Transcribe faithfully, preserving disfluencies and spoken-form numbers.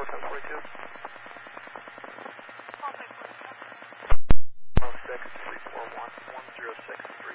ten forty-two. Call six forty-two. one oh six, three four one, one zero six.